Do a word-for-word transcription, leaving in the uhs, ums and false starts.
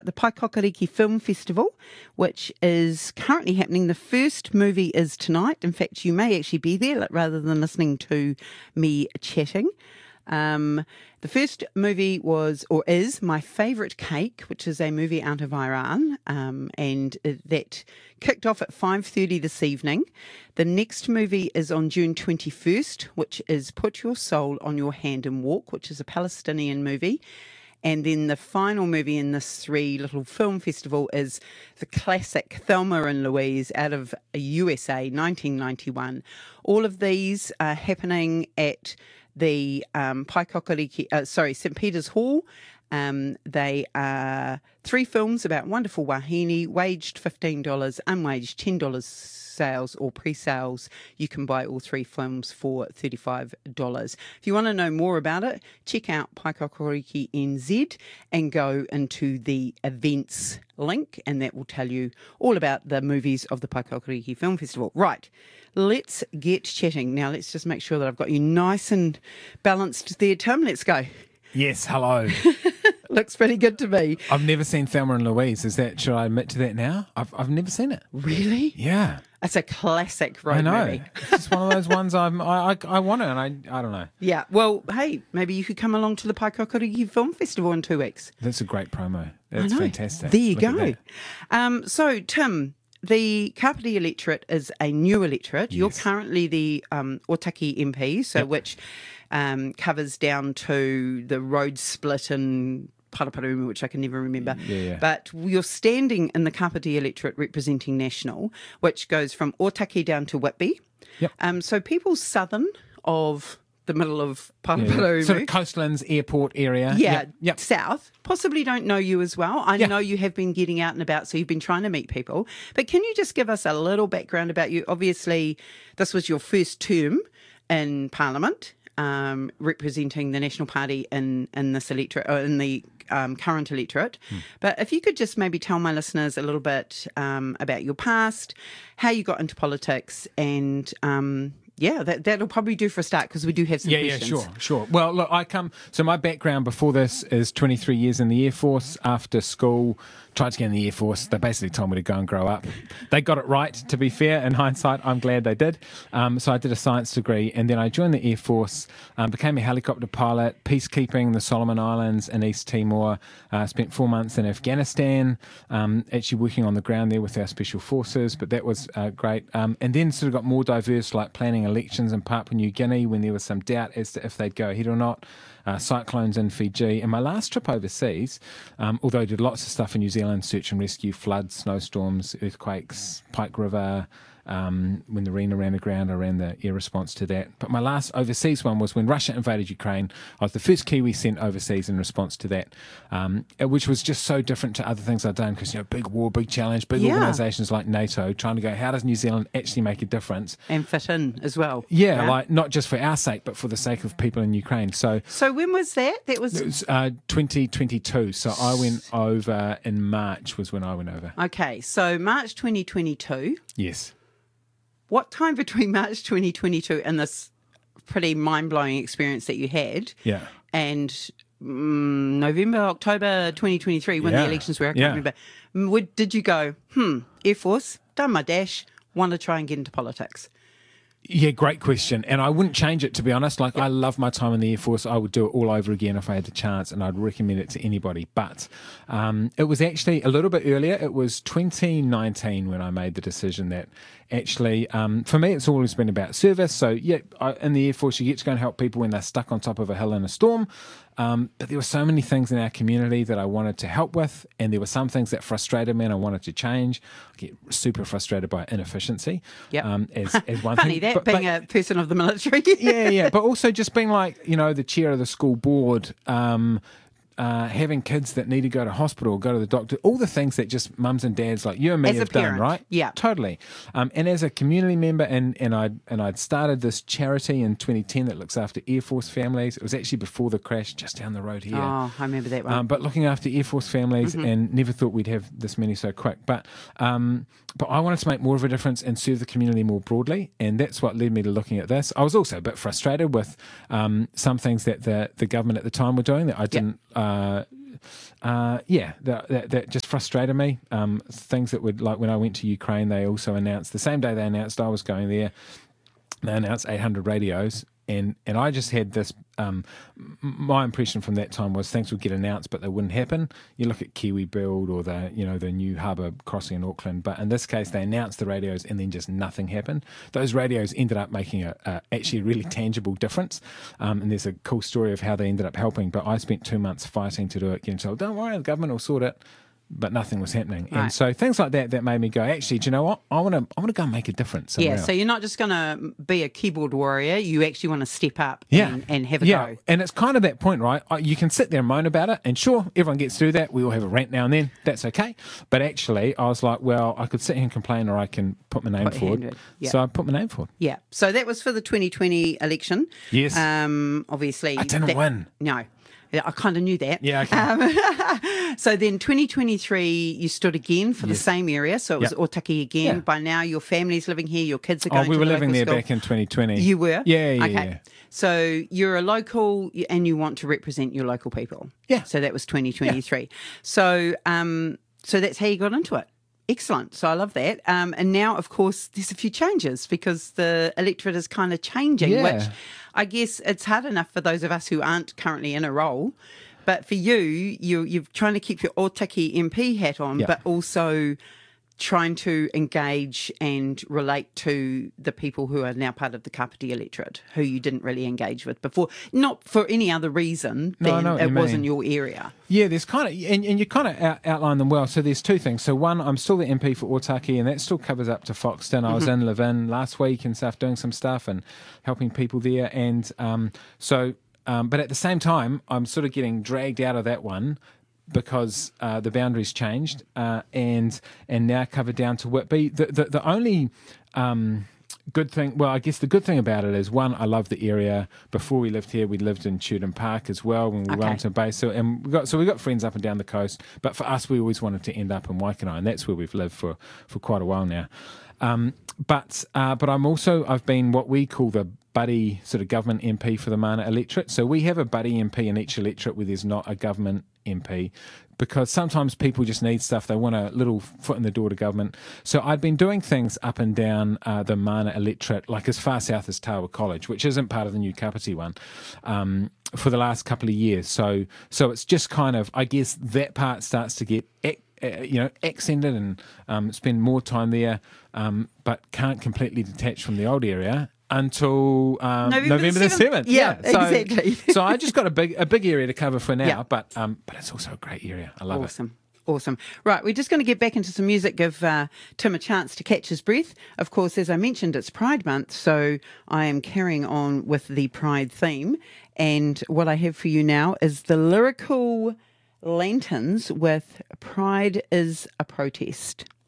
the Paikokariki Film Festival, which is currently happening. The first movie is tonight. In fact, you may actually be there rather than listening to me chatting. Um, the first movie was, or is, My Favourite Cake, which is a movie out of Iran, um, and that kicked off at five thirty this evening. The next movie is on June twenty-first, which is Put Your Soul on Your Hand and Walk, which is a Palestinian movie. And then the final movie in this three little film festival is the classic Thelma and Louise out of U S A, nineteen ninety-one. All of these are happening at the um, Paikokariki, uh, sorry, Saint Peter's Hall. Um, they are three films about wonderful wahine, waged fifteen dollars, unwaged ten dollars sales or pre-sales. You can buy all three films for thirty-five dollars. If you want to know more about it, check out Paikokariki N Z and go into the events link, and that will tell you all about the movies of the Paikokariki Film Festival. Right, let's get chatting. Now, let's just make sure that I've got you nice and balanced there, Tim. Let's go. Yes, hello. Looks pretty good to me. I've never seen Thelma and Louise. Is that, should I admit to that now? I've I've never seen it. Really? Yeah. It's a classic road I know. movie. It's just one of those ones I'm, I, I, I want it and I, I don't know. Yeah. Well, hey, maybe you could come along to the Paikokariki Film Festival in two weeks. That's a great promo. That's fantastic. There you Look go. Um, so, Tim, the Kapiti electorate is a new electorate. Yes. You're currently the um, Otaki M P, so Yep. which um, covers down to the road split in Paraparaumu, which I can never remember. Yeah, yeah. But you're standing in the Kapiti electorate representing National, which goes from Otaki down to Whitby. Yep. Um, so people southern of the middle of Yeah, Paraparaumu. yeah. Sort of coastlands, airport area. Yeah, Yep. Yep. south, possibly don't know you as well. I Yeah. know you have been getting out and about, so you've been trying to meet people. But can you just give us a little background about you? Obviously, this was your first term in Parliament, um, representing the National Party in, in this electorate, or in the um, current electorate. Hmm. But if you could just maybe tell my listeners a little bit um, about your past, how you got into politics, and um, yeah, that, that'll probably do for a start, because we do have some Yeah, questions. yeah, sure, sure. Well, look, I come, so my background before this is twenty-three years in the Air Force. After school, tried to get in the Air Force. They basically told me to go and grow up. They got it right, to be fair. In hindsight, I'm glad they did. Um, so I did a science degree, and then I joined the Air Force, um, became a helicopter pilot, peacekeeping, the Solomon Islands and East Timor. Uh, spent four months in Afghanistan, um, actually working on the ground there with our special forces, but that was uh, great. Um, and then sort of got more diverse, like planning elections in Papua New Guinea when there was some doubt as to if they'd go ahead or not. Uh, cyclones in Fiji. And my last trip overseas, um, although I did lots of stuff in New Zealand, search and rescue, floods, snowstorms, earthquakes, Pike River, um, when the arena ran aground, I ran the air response to that. But my last overseas one was when Russia invaded Ukraine. I was the first Kiwi sent overseas in response to that, um, which was just so different to other things I'd done, because, you know, big war, big challenge, big Yeah. organisations like NATO, trying to go, how does New Zealand actually make a difference? And fit in as well. Yeah, like not just for our sake, but for the sake of people in Ukraine. So So when was that? That was it was uh, twenty twenty-two. So I went over in March was when I went over. okay. So March twenty twenty-two. Yes. What time between March twenty twenty-two and this pretty mind blowing experience that you had, Yeah. and mm, November, October twenty twenty-three, when Yeah. the elections were? I can't Yeah. remember. Mm, would- Did you go, hmm, Air Force, done my dash, want to try and get into politics? Yeah, great question. And I wouldn't change it, to be honest. Like, I love my time in the Air Force. I would do it all over again if I had the chance, and I'd recommend it to anybody. But um, it was actually a little bit earlier. It was twenty nineteen when I made the decision that actually, um, for me, it's always been about service. So, yeah, I, in the Air Force, you get to go and help people when they're stuck on top of a hill in a storm. Um, but there were so many things in our community that I wanted to help with, and there were some things that frustrated me and I wanted to change. I get super frustrated by inefficiency. Yep. Um, as, as one Funny thing. that, But- being but- a person of the military. yeah, yeah, but also just being like, you know, the chair of the school board, um, uh, having kids that need to go to hospital, go to the doctor, all the things that just mums and dads like you and me As a have parent, done, right? yeah. Totally. Um, and as a community member, and, and, I'd, and I'd started this charity in twenty ten that looks after Air Force families. It was actually before the crash, just down the road here. Oh, I remember that one. Um, but looking after Air Force families, Mm-hmm. and never thought we'd have this many so quick. But um, but I wanted to make more of a difference and serve the community more broadly, and that's what led me to looking at this. I was also a bit frustrated with um, some things that the, the government at the time were doing that I didn't uh, uh, yeah, that, that, that just frustrated me. Um, things that would, like when I went to Ukraine, they also announced, the same day they announced I was going there, they announced eight hundred radios. And and I just had this, um, my impression from that time was things would get announced, but they wouldn't happen. You look at Kiwi Build or the, you know, the new harbour crossing in Auckland, but in this case, they announced the radios and then just nothing happened. Those radios ended up making a, a actually a really tangible difference. Um, and there's a cool story of how they ended up helping, but I spent two months fighting to do it, getting told, don't worry, the government will sort it. But nothing was happening. Right. And so things like that, that made me go, actually, do you know what? I want to I want to go and make a difference somewhere Yeah, else. so you're not just going to be a keyboard warrior. You actually want to step up Yeah. and, and have a yeah. go. And it's kind of that point, right? I- You can sit there and moan about it, and sure, everyone gets through that. We all have a rant now and then. That's okay. But actually, I was like, well, I could sit here and complain, or I can put my name Put your forward. hand in. Yeah. So I put my name forward. Yeah. So that was for the twenty twenty election. Yes. Um, obviously. I didn't that- win. No. Yeah, I kind of knew that. Yeah, okay. Um, so then twenty twenty-three, you stood again for Yes. the same area. So it was Yep. Otaki again. Yeah. By now, your family's living here. Your kids are Oh, going we to were the living local there school. back in twenty twenty. You were? Yeah, yeah, okay. yeah. So you're a local and you want to represent your local people. Yeah. So that was twenty twenty-three. So, um, so that's how you got into it. Excellent. So I love that. Um, and now, of course, there's a few changes because the electorate is kind of changing, Yeah. which I guess it's hard enough for those of us who aren't currently in a role. But for you, you you're trying to keep your Otaki M P hat on, Yeah. but also trying to engage and relate to the people who are now part of the Kapiti electorate, who you didn't really engage with before, not for any other reason No, I than know what it you wasn't mean. your area. Yeah, there's kind of, and, and you kind of out, outline them well. So there's two things. So one, I'm still the M P for Otaki, and that still covers up to Foxton. I was in Levin last week and stuff, doing some stuff and helping people there. And um, so, um, but at the same time, I'm sort of getting dragged out of that one because uh, the boundaries changed uh, and and now covered down to Whitby. The the, the only um, good thing, well, I guess the good thing about it is, one, I love the area. Before we lived here, we lived in Chewton Park as well when we were Okay. Wellington Bay. So and we got so we got friends up and down the coast. But for us, we always wanted to end up in Waikanae, and that's where we've lived for for quite a while now. Um, but uh, but I'm also I've been what we call the buddy sort of government M P for the Mana electorate. So we have a buddy M P in each electorate where there's not a government M P, because sometimes people just need stuff. They want a little foot in the door to government. So I'd been doing things up and down uh, the Mana electorate, like as far south as Tawa College, which isn't part of the new Kapiti one, um, for the last couple of years. So so it's just kind of, I guess that part starts to get ac- uh, you know, accented and um, spend more time there, um, but can't completely detach from the old area until um, November November, the the seventh. seventh. Yeah, so, exactly. so I just got a big a big area to cover for now, Yeah. but um, but it's also a great area. I love it. Awesome. Awesome. Right, we're just going to get back into some music, give uh, Tim a chance to catch his breath. Of course, as I mentioned, it's Pride Month, so I am carrying on with the Pride theme. And what I have for you now is the Lyrical Lanterns with Pride is a Protest.